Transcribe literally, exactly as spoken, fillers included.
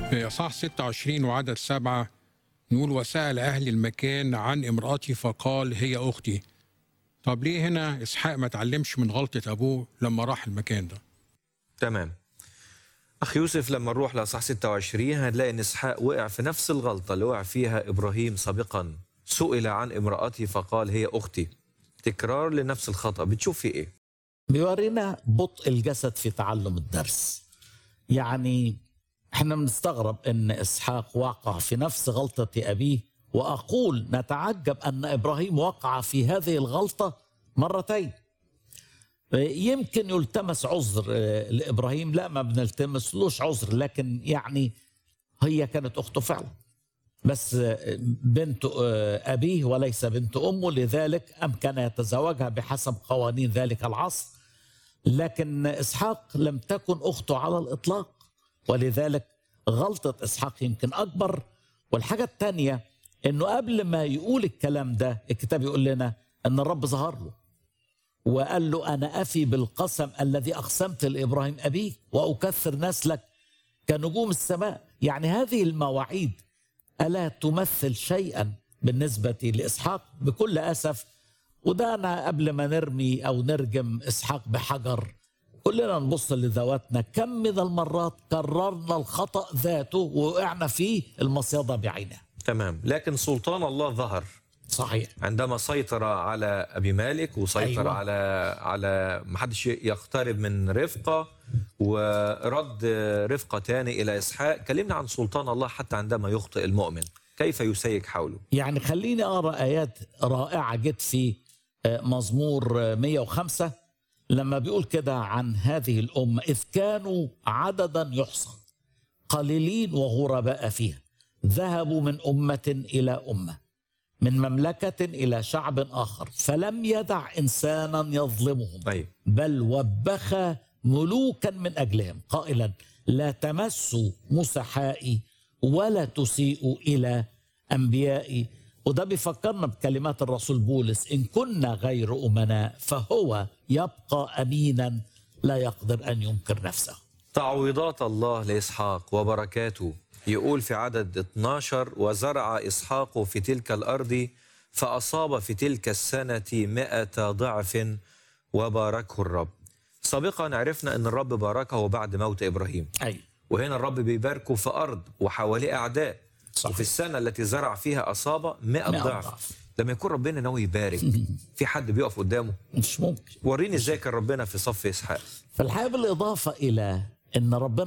في إصحاح ستة وعشرين وعدد سبعة نقول: وسأل أهل المكان عن امرأتي فقال هي أختي. طب ليه هنا إسحاق ما تعلمش من غلطة أبوه لما راح المكان ده؟ تمام. أخ يوسف، لما نروح لأصحاح ستة وعشرين هنلاقي إن إسحاق وقع في نفس الغلطة اللي وقع فيها إبراهيم سابقا. سئل عن امرأتي فقال هي أختي. تكرار لنفس الخطأ. بتشوف في إيه؟ بيورينا بطء الجسد في تعلم الدرس. يعني احنا بنستغرب ان اسحاق وقع في نفس غلطة ابيه، واقول نتعجب ان ابراهيم وقع في هذه الغلطة مرتين. يمكن يلتمس عذر لابراهيم، لا ما بنلتمس لوش عذر، لكن يعني هي كانت اخته فعلا، بس بنت ابيه وليس بنت امه، لذلك امكن يتزوجها بحسب قوانين ذلك العصر. لكن اسحاق لم تكن اخته على الاطلاق، ولذلك غلطة اسحاق يمكن اكبر. والحاجة الثانية انه قبل ما يقول الكلام ده الكتاب يقول لنا ان الرب ظهر له وقال له: انا افي بالقسم الذي اقسمت لابراهيم ابيك واكثر نسلك كنجوم السماء. يعني هذه المواعيد الا تمثل شيئا بالنسبة لاسحاق؟ بكل اسف، وده أنا قبل ما نرمي أو نرجم إسحاق بحجر كلنا نبص لذواتنا، كم من المرات كررنا الخطأ ذاته ووقعنا فيه المصيدة بعينها. تمام. لكن سلطان الله ظهر صحيح عندما سيطر على أبي مالك وسيطر أيوة. على على ما حدش يقترب من رفقة، ورد رفقة تاني إلى إسحاق. كلمنا عن سلطان الله حتى عندما يخطئ المؤمن كيف يسيك حوله. يعني خليني أقرأ آيات رائعة جدا في مزمور مئة وخمسة لما بيقول كده عن هذه الأمة: إذ كانوا عددا يحصى قليلين وغرباء فيها، ذهبوا من أمة إلى أمة، من مملكة إلى شعب آخر، فلم يدع إنسانا يظلمهم، أيوة. بل وبخ ملوكا من أجلهم قائلا: لا تمسوا مسحائي ولا تسيئوا إلى أنبيائي. وده بيفكرنا بكلمات الرسول بولس: إن كنا غير أمناء فهو يبقى أمينا لا يقدر أن ينكر نفسه. تعويضات الله لإسحاق وبركاته. يقول في عدد اثناشر: وزرع إسحاق في تلك الأرض فأصاب في تلك السنة مئة ضعف وباركه الرب. سابقا عرفنا أن الرب باركه بعد موت إبراهيم. أي. وهنا الرب بيباركه في أرض وحواليه أعداء. صحيح. وفي السنة التي زرع فيها أصاب مئة ضعف. ضعف. لما يكون ربنا ناوي يبارك في حد بيقف قدامه؟ مش ممكن. وريني ازاي كان ربنا في صف إسحاق. فالحقيقة بالإضافة إلى أن ربنا